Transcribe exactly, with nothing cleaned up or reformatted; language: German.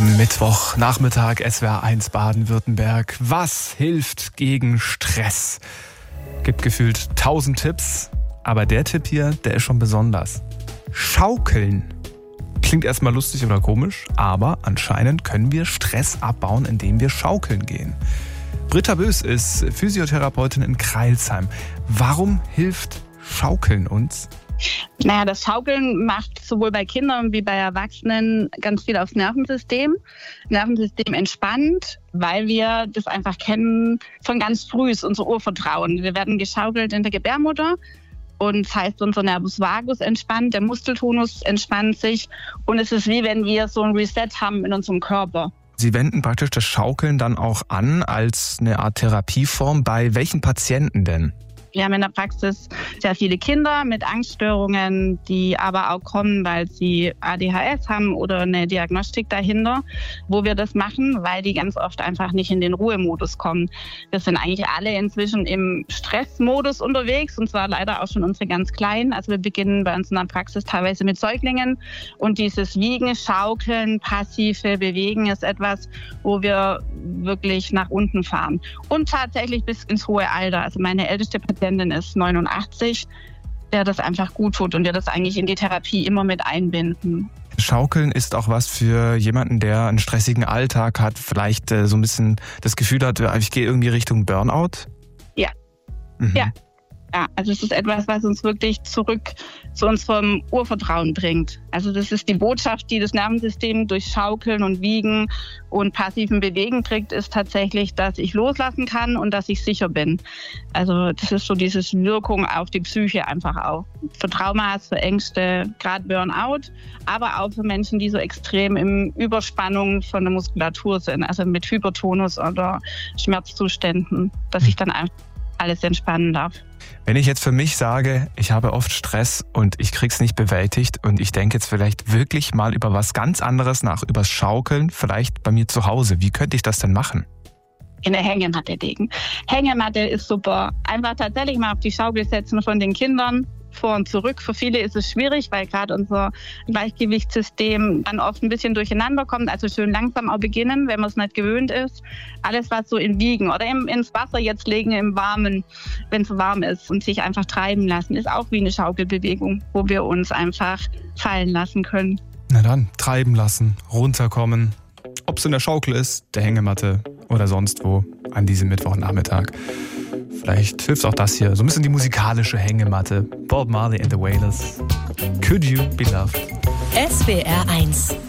Mittwochnachmittag, S W R eins Baden-Württemberg. Was hilft gegen Stress? Gibt gefühlt tausend Tipps, aber der Tipp hier, der ist schon besonders. Schaukeln. Klingt erstmal lustig oder komisch, aber anscheinend können wir Stress abbauen, indem wir schaukeln gehen. Britta Bös ist Physiotherapeutin in Crailsheim. Warum hilft Schaukeln uns? Naja, das Schaukeln macht sowohl bei Kindern wie bei Erwachsenen ganz viel aufs Nervensystem. Nervensystem entspannt, weil wir das einfach kennen von ganz früh, ist unser Urvertrauen. Wir werden geschaukelt in der Gebärmutter und das heißt, unser Nervus vagus entspannt, der Muskeltonus entspannt sich und es ist wie wenn wir so ein Reset haben in unserem Körper. Sie wenden praktisch das Schaukeln dann auch an als eine Art Therapieform. Bei welchen Patienten denn? Wir haben in der Praxis sehr viele Kinder mit Angststörungen, die aber auch kommen, weil sie A D H S haben oder eine Diagnostik dahinter, wo wir das machen, weil die ganz oft einfach nicht in den Ruhemodus kommen. Wir sind eigentlich alle inzwischen im Stressmodus unterwegs und zwar leider auch schon unsere ganz Kleinen. Also wir beginnen bei uns in der Praxis teilweise mit Säuglingen und dieses Wiegen, Schaukeln, passive Bewegen ist etwas, wo wir wirklich nach unten fahren. Und tatsächlich bis ins hohe Alter. Also meine älteste Patientin ist neunundachtzig, der das einfach gut tut und wir das eigentlich in die Therapie immer mit einbinden. Schaukeln ist auch was für jemanden, der einen stressigen Alltag hat, vielleicht äh, so ein bisschen das Gefühl hat, ich gehe irgendwie Richtung Burnout? Ja, mhm. ja. Ja, also es ist etwas, was uns wirklich zurück zu unserem Urvertrauen bringt. Also das ist die Botschaft, die das Nervensystem durch Schaukeln und Wiegen und passiven Bewegen kriegt, ist tatsächlich, dass ich loslassen kann und dass ich sicher bin. Also das ist so dieses Wirkung auf die Psyche einfach auch. Für Traumas, für Ängste, gerade Burnout, aber auch für Menschen, die so extrem im Überspannung von der Muskulatur sind, also mit Hypertonus oder Schmerzzuständen, dass ich dann einfach alles entspannen darf. Wenn ich jetzt für mich sage, ich habe oft Stress und ich krieg's nicht bewältigt und ich denke jetzt vielleicht wirklich mal über was ganz anderes nach, übers Schaukeln, vielleicht bei mir zu Hause. Wie könnte ich das denn machen? In der Hängematte legen. Hängematte ist super. Einfach tatsächlich mal auf die Schaukel setzen von den Kindern. Vor und zurück. Für viele ist es schwierig, weil gerade unser Gleichgewichtssystem dann oft ein bisschen durcheinander kommt. Also schön langsam auch beginnen, wenn man es nicht gewöhnt ist. Alles, was so im Wiegen oder im, ins Wasser jetzt legen, im Warmen, wenn es warm ist und sich einfach treiben lassen, ist auch wie eine Schaukelbewegung, wo wir uns einfach fallen lassen können. Na dann, treiben lassen, runterkommen. Ob es in der Schaukel ist, der Hängematte oder sonst wo an diesem Mittwochnachmittag. Vielleicht hilft auch das hier, so ein bisschen die musikalische Hängematte. Bob Marley and the Wailers. Could You Be Loved? S W R eins